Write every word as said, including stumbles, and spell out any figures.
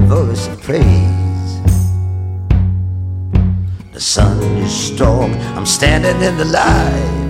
voice of praise. The sun is strong, I'm standing in the light.